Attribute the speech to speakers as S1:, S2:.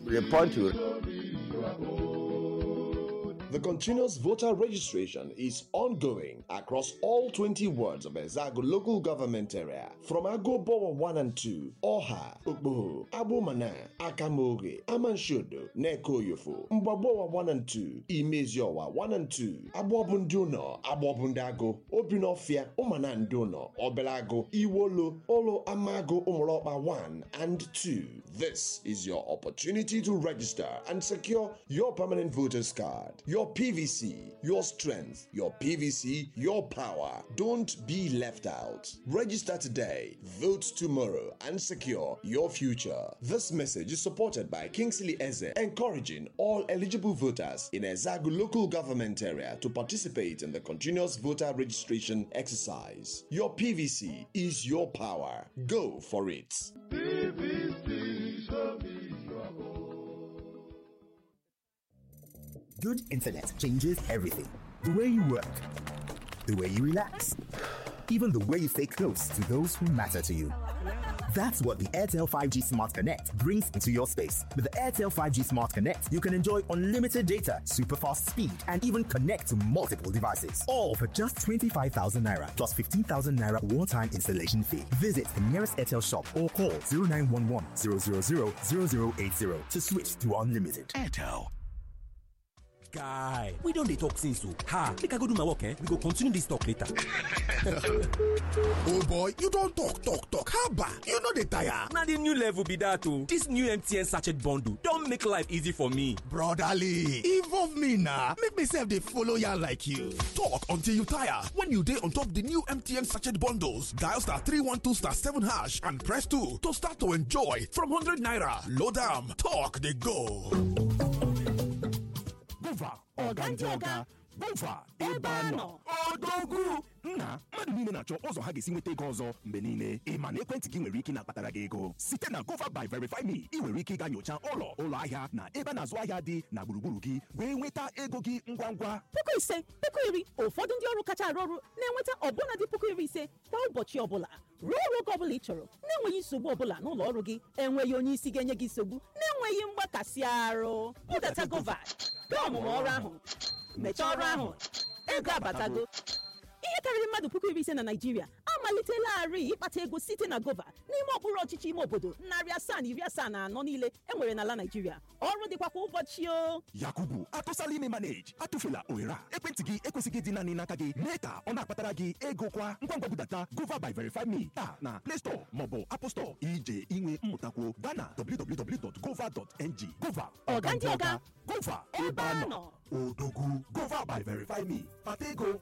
S1: report to.
S2: The continuous voter registration is ongoing across all 20 wards of Ezagu local government area, from Agobowa 1 and 2, Oha, Ukbuhu, Abumana, Akamoge, Amanshodo, Nekoyofo, Mbabowa 1 and 2, Imeziowa 1 and 2, Abobunduno, Abobundago, Obinofia, Umananduno, Obelago, Iwolo, Olo Amago Umropa 1 and 2. This is your opportunity to register and secure your permanent voter's card. Your PVC, your strength, your PVC, your power. Don't be left out. Register today, vote tomorrow, and secure your future. This message is supported by Kingsley Eze, encouraging all eligible voters in Ezagu local government area to participate in the continuous voter registration exercise. Your PVC is your power. Go for it. PVC, show me your own.
S3: Good internet changes everything. The way you work, the way you relax, even the way you stay close to those who matter to you. That's what the Airtel 5G Smart Connect brings into your space. With the Airtel 5G Smart Connect, you can enjoy unlimited data, super fast speed, and even connect to multiple devices. All for just 25,000 Naira plus 15,000 Naira one-time installation fee. Visit the nearest Airtel shop or call 0911 000 0080 to switch to unlimited.
S4: Airtel. Guy, we don't talk since so. Make I go do my work, we go continue this talk later.
S5: Oh boy, you don't talk. How about? You know the tire.
S4: Now the new level be that too. This new MTN sachet bundle don't make life easy for me.
S5: Brotherly, involve me now. Make myself they follow ya like you. Talk until you tire. When you day on top the new MTN sachet bundles, dial *312*7# and press 2 to start to enjoy from 100 Naira. Load them. Talk they go.
S3: Gova, Oganjoga, Gova, Ebano, Odogu. Nna, mmadụ niile na-achọ ụzọ ha ga-esi nweta ego ọzọ mgbe niile. Ị ma na ekwentị gị nwere ike na-akpatara gị ego. Site na Gova by Verify Me, ị nwere ike ịga nyocha ụlọ ahịa na ebe a na-azụ ahịa dị na gburugburu gị wee nweta ego gị ngwa ngwa.
S6: Puku ise, puku iri, ụfọdụ ndị ọrụ kacha arụ ọrụ na-enweta ọbụna dị puku iri ise kwa ụbọchị ọbụla. Rụọ ọrụ oge ọbụla ị chọrọ, na-enweghị nsogbu ọbụla n'ụlọ ọrụ gị, enweghị onye isi ga-enye gị nsogbu, na-enweghị mgbakasị arụ. Budata Gova, gaa ọmụmụ ọrụ ahụ, mechaa ọrụ ahụ, ego abatago. Ihe karịrị mmadụ puku iri ise na Naịjirịa amalitelarị ịkpata ego site na Gova n'ime okpuru ọchịchị ime obodo 774 niile enwere n'ala Naịjirịa. Ọrụ dịkwa kwa ụbọchị o.
S3: Yakubu, atụsala ime manage, atụfela ohere. Ekwentị gị ekwesịghị ịdị naanị n'aka gị. Mee ka ọ na-akpatara gị ego kwa ngwa budata Gova by Verify Me taa na Play Store maọbụ Apple Store. Ije inwe mmụtakwuo gaa na www.gova.ng. Gova,
S6: Ọga ndị ọga,
S3: Gova, ebe a nọ. Odogu, Gova by Verify Me. Kpata ego